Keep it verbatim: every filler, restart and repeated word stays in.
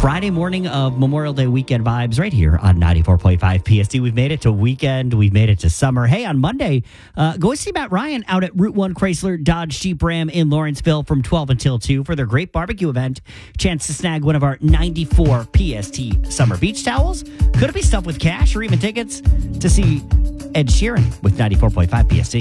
Friday morning of Memorial Day weekend vibes right here on ninety-four point five P S T. We've made it to weekend. We've made it to summer. Hey, on Monday, uh, go see Matt Ryan out at Route one Chrysler Dodge Jeep Ram in Lawrenceville from twelve until two for their great barbecue event. Chance to snag one of our ninety-four P S T summer beach towels. Could it be stuffed with cash or even tickets to see Ed Sheeran with ninety-four point five P S T?